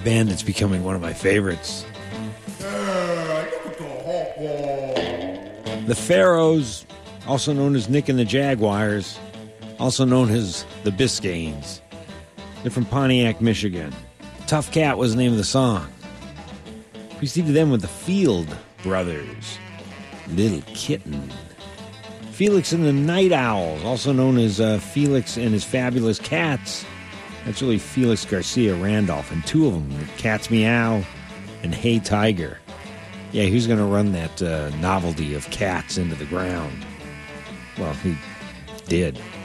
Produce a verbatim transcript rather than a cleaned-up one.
band that's becoming one of my favorites. The Pharaohs, also known as Nick and the Jaguars, also known as the Biscaynes. They're from Pontiac, Michigan. Tough Cat was the name of the song. Preceded them with the Field Brothers, Little Kitten. Felix and the Night Owls, also known as uh, Felix and his Fabulous Cats. That's really Felix Garcia Randolph, and two of them, Cats Meow and Hey Tiger. Yeah, who's going to run that uh, novelty of cats into the ground? Well, he did.